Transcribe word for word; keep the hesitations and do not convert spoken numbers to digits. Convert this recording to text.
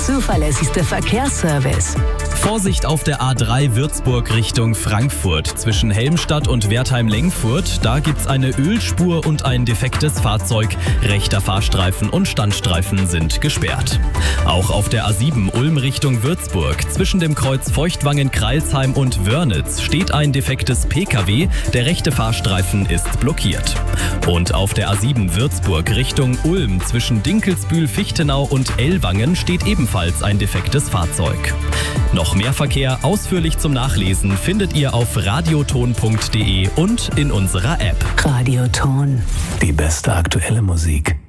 zuverlässigste Verkehrsservice. Vorsicht auf der A drei Würzburg Richtung Frankfurt. Zwischen Helmstadt und Wertheim-Lengfurt, da gibt's eine Ölspur und ein defektes Fahrzeug. Rechter Fahrstreifen und Standstreifen sind gesperrt. Auch auf der A sieben Ulm Richtung Würzburg. Zwischen dem Kreuz Feuchtwangen-Kreilsheim und Wörnitz steht ein defektes P K W. Der rechte Fahrstreifen ist blockiert. Und auf der A sieben Würzburg Richtung Ulm zwischen Dinkelsbühl-Fichtenau und Ellwangen steht ebenfalls ein defektes Fahrzeug. Noch mehr Verkehr ausführlich zum Nachlesen findet ihr auf radioton punkt de und in unserer App. Radioton. Die beste aktuelle Musik.